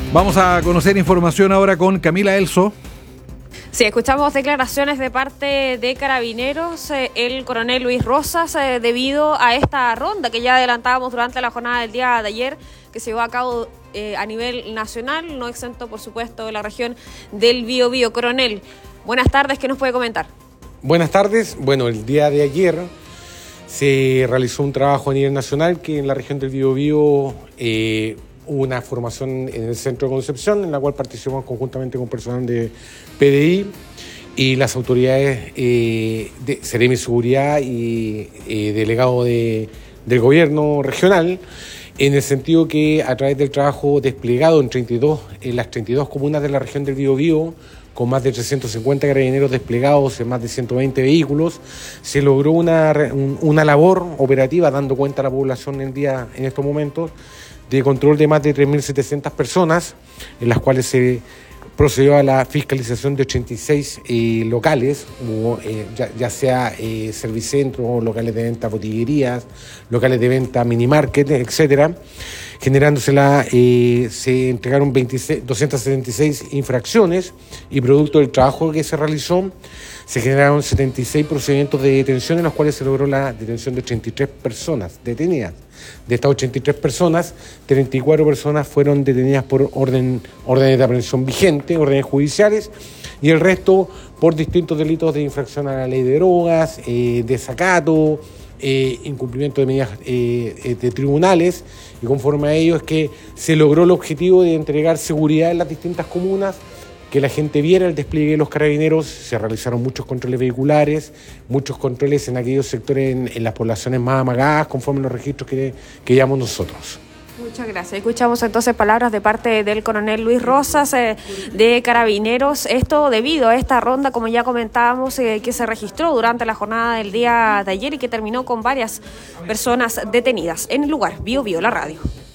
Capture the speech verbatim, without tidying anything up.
Vamos a conocer información ahora con Camila Elso. Sí, escuchamos declaraciones de parte de Carabineros, eh, el coronel Luis Rosas, eh, debido a esta ronda que ya adelantábamos durante la jornada del día de ayer, que se llevó a cabo eh, a nivel nacional, no exento, por supuesto, de la región del Biobío. Coronel, buenas tardes, ¿qué nos puede comentar? Buenas tardes. Bueno, el día de ayer se realizó un trabajo a nivel nacional que en la región del Biobío eh, hubo una formación en el centro de Concepción, en la cual participamos conjuntamente con personal de P D I y las autoridades eh, de Seremi Seguridad y eh, delegado de, del gobierno regional, en el sentido que a través del trabajo desplegado en, treinta y dos, en las treinta y dos comunas de la región del Biobío, con más de trescientos cincuenta carabineros desplegados en más de ciento veinte vehículos, se logró una, una labor operativa dando cuenta a la población en, día, en estos momentos de control de más de tres mil setecientas personas, en las cuales se procedió a la fiscalización de ochenta y seis eh, locales, hubo, eh, ya, ya sea eh, servicentros, locales de venta, botillerías, locales de venta, minimarket, etcétera. Generándose la, eh, se entregaron veintiséis, doscientas setenta y seis infracciones y producto del trabajo que se realizó, se generaron setenta y seis procedimientos de detención en los cuales se logró la detención de ochenta y tres personas detenidas. De estas ochenta y tres personas, treinta y cuatro personas fueron detenidas por orden, órdenes de aprehensión vigentes, órdenes judiciales, y el resto por distintos delitos de infracción a la ley de drogas, eh, desacato, eh, incumplimiento de medidas eh, de tribunales, y conforme a ello es que se logró el objetivo de entregar seguridad en las distintas comunas, que la gente viera el despliegue de los carabineros. Se realizaron muchos controles vehiculares, muchos controles en aquellos sectores, en, en las poblaciones más amagadas, conforme a los registros que, que llevamos nosotros. Muchas gracias. Escuchamos entonces palabras de parte del coronel Luis Rosas eh, de Carabineros. Esto debido a esta ronda, como ya comentábamos, eh, que se registró durante la jornada del día de ayer y que terminó con varias personas detenidas en el lugar. Bio Bio, la radio.